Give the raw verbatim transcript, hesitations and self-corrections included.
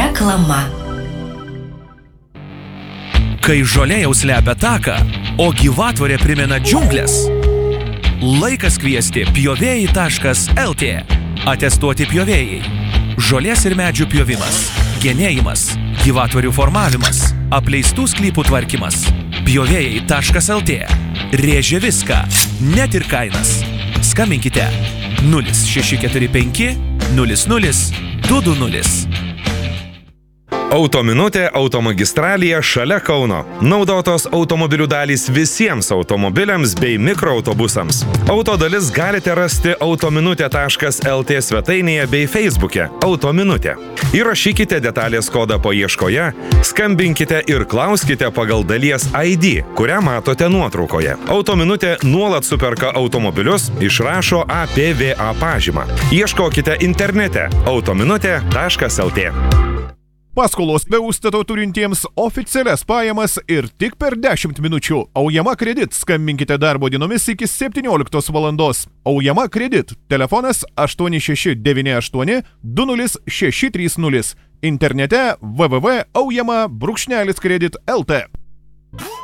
Reklama. Kai žolė jau slepia taką, o gyvatvorė primena džiunglės, laikas kviesti pjovėjai taškas el tė. Atestuoti pjovėjai. Žolės ir medžių pjovimas, genėjimas, gyvatvorių formavimas, apleistų sklypų tvarkymas. Pjovėjai taškas el tė. Rėžia viską, net ir kainas. Skambinkite nulis šeši keturi penki nulis nulis du du nulis. Autominutė automagistralėje šalia Kauno. Naudotos automobilių dalys visiems automobiliams bei mikroautobusams. Autodalis galite rasti autominutė taškas el tė svetainėje bei Facebook'e Autominutė. Įrašykite detalės kodą paieškoje, skambinkite ir klauskite pagal dalies ai dį, kurią matote nuotraukoje. Autominutė nuolat superka automobilius, išrašo a pė vė a pažymą. Ieškokite internete autominutė taškas el tė. Paskolos be užstato turintiems oficialias pajamas ir tik per dešimt minučių. Aujama Kredit. Skambinkite darbo dienomis iki septynioliktos valandos. Aujama Kredit. Telefonas aštuoni šeši devyni aštuoni du nulis šeši trys nulis. Internete w w w taškas aujama brūkšnelis kredit taškas el tė.